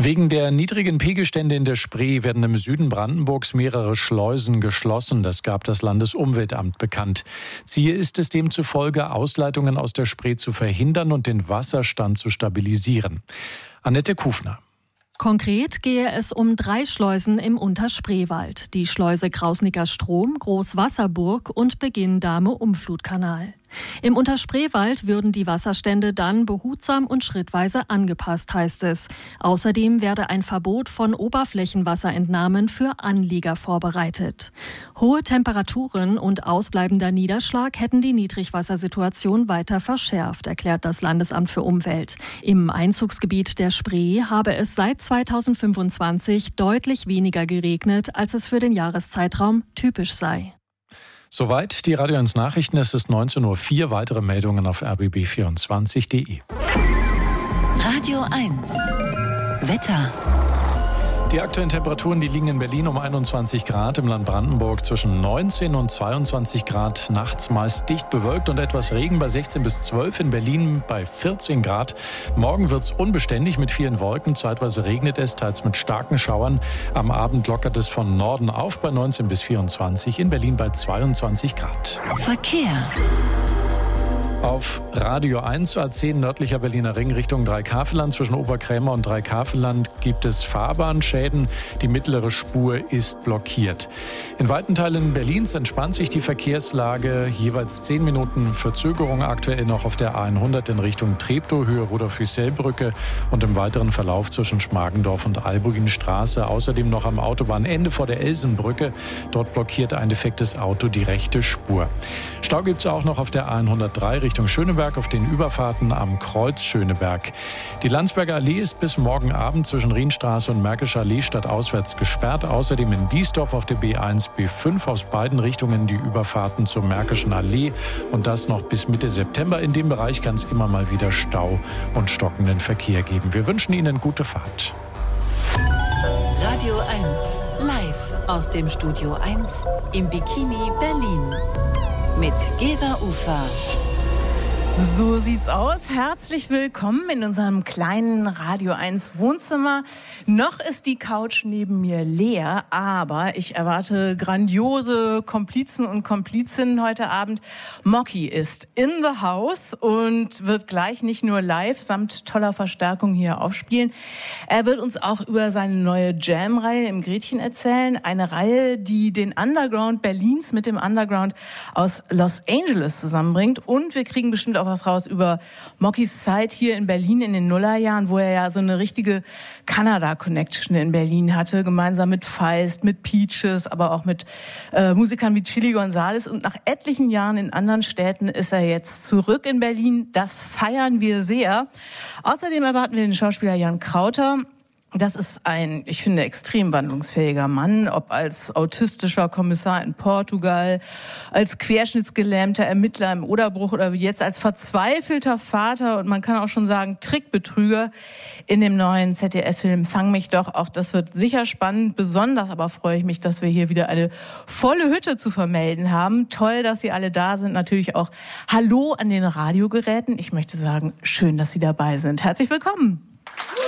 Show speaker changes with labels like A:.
A: Wegen der niedrigen Pegelstände in der Spree werden im Süden Brandenburgs mehrere Schleusen geschlossen. Das gab das Landesumweltamt bekannt. Ziel ist es demzufolge, Ausleitungen aus der Spree zu verhindern und den Wasserstand zu stabilisieren. Annette Kufner.
B: Konkret gehe es um 3 Schleusen im Unterspreewald. Die Schleuse Krausnicker Strom, Großwasserburg und Beginn-Dahme-Umflutkanal. Im Unterspreewald würden die Wasserstände dann behutsam und schrittweise angepasst, heißt es. Außerdem werde ein Verbot von Oberflächenwasserentnahmen für Anlieger vorbereitet. Hohe Temperaturen und ausbleibender Niederschlag hätten die Niedrigwassersituation weiter verschärft, erklärt das Landesamt für Umwelt. Im Einzugsgebiet der Spree habe es seit 2025 deutlich weniger geregnet, als es für den Jahreszeitraum typisch sei.
A: Soweit die Radio 1 Nachrichten. Es ist 19:04 Uhr. Weitere Meldungen auf rbb24.de.
C: Radio 1 Wetter.
A: Die aktuellen Temperaturen, die liegen in Berlin um 21 Grad, im Land Brandenburg zwischen 19 und 22 Grad, nachts meist dicht bewölkt und etwas Regen bei 16 bis 12, in Berlin bei 14 Grad. Morgen wird es unbeständig mit vielen Wolken, zeitweise regnet es, teils mit starken Schauern. Am Abend lockert es von Norden auf bei 19 bis 24, in Berlin bei 22 Grad.
C: Verkehr.
A: Auf Radio 1 A10 nördlicher Berliner Ring Richtung Dreikafel-Land. Zwischen Oberkrämer und Dreikafel-Land gibt es Fahrbahnschäden. Die mittlere Spur ist blockiert. In weiten Teilen Berlins entspannt sich die Verkehrslage. Jeweils 10 Minuten Verzögerung aktuell noch auf der A100 in Richtung Treptow, Höhe Rudolf-Füssel-Brücke und im weiteren Verlauf zwischen Schmargendorf und Albuginstraße. Außerdem noch am Autobahnende vor der Elsenbrücke. Dort blockiert ein defektes Auto die rechte Spur. Stau gibt es auch noch auf der A103 Richtung Schöneberg auf den Überfahrten am Kreuz Schöneberg. Die Landsberger Allee ist bis morgen Abend zwischen Rienstraße und Märkischer Allee stadtauswärts gesperrt. Außerdem in Biesdorf auf der B1, B5 aus beiden Richtungen die Überfahrten zur Märkischen Allee. Und das noch bis Mitte September. In dem Bereich kann es immer mal wieder Stau und stockenden Verkehr geben. Wir wünschen Ihnen gute Fahrt.
C: Radio 1 live aus dem Studio 1 im Bikini Berlin mit Gesa Ufer.
D: So sieht's aus. Herzlich willkommen in unserem kleinen Radio 1 Wohnzimmer. Noch ist die Couch neben mir leer, aber ich erwarte grandiose Komplizen und Komplizinnen heute Abend. Mocky ist in the house und wird gleich nicht nur live samt toller Verstärkung hier aufspielen. Er wird uns auch über seine neue Jam-Reihe im Gretchen erzählen. Eine Reihe, die den Underground Berlins mit dem Underground aus Los Angeles zusammenbringt. Und wir kriegen bestimmt auch was raus über Mockys Zeit hier in Berlin in den Nullerjahren, wo er ja so eine richtige Kanada-Connection in Berlin hatte, gemeinsam mit Feist, mit Peaches, aber auch mit Musikern wie Chili Gonzales. Und nach etlichen Jahren in anderen Städten ist er jetzt zurück in Berlin. Das feiern wir sehr. Außerdem erwarten wir den Schauspieler Jan Krauter. Das ist ein, ich finde, extrem wandlungsfähiger Mann, ob als autistischer Kommissar in Portugal, als querschnittsgelähmter Ermittler im Oderbruch oder wie jetzt als verzweifelter Vater und man kann auch schon sagen Trickbetrüger in dem neuen ZDF-Film Fang mich doch. Auch das wird sicher spannend. Besonders aber freue ich mich, dass wir hier wieder eine volle Hütte zu vermelden haben. Toll, dass Sie alle da sind. Natürlich auch Hallo an den Radiogeräten. Ich möchte sagen, schön, dass Sie dabei sind. Herzlich willkommen.